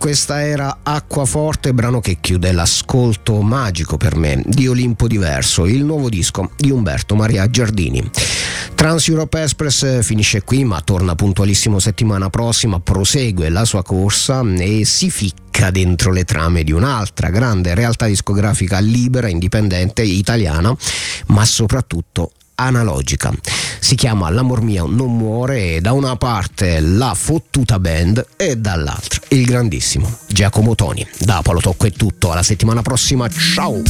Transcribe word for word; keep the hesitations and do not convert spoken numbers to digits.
questa era Acquaforte, brano che chiude l'ascolto magico per me di Olimpo Diverso, il nuovo disco di Umberto Maria Giardini. Trans Europe Express finisce qui, ma torna puntualissimo settimana prossima, prosegue la sua corsa e si ficca dentro le trame di un'altra grande realtà discografica libera, indipendente, italiana, ma soprattutto analogica. Si chiama L'amor mio non muore, e da una parte la fottuta band e dall'altra il grandissimo Giacomo Toni. Da Paolo Tocco è tutto, alla settimana prossima, ciao!